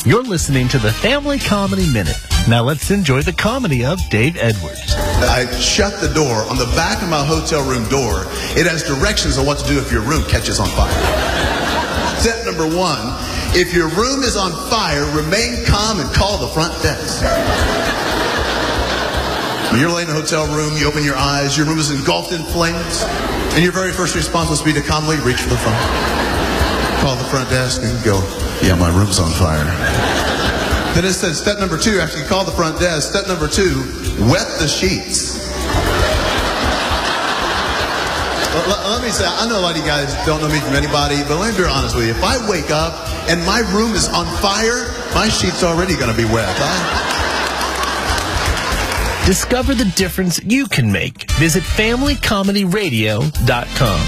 You're listening to the Family Comedy Minute. Now let's enjoy the comedy of Dave Edwards. I shut the door. On the back of my hotel room door, it has directions on what to do if your room catches on fire. Step number 1, if your room is on fire, remain calm and call the front desk. When you're laying in a hotel room, you open your eyes, your room is engulfed in flames, and your very first response must be to calmly reach for the phone. Call the front desk and go, yeah, my room's on fire. Then it said, step number 2, after you call the front desk, step number 2, wet the sheets. Let me say, I know a lot of you guys don't know me from anybody, but let me be honest with you. If I wake up and my room is on fire, my sheet's already going to be wet. Discover the difference you can make. Visit FamilyComedyRadio.com.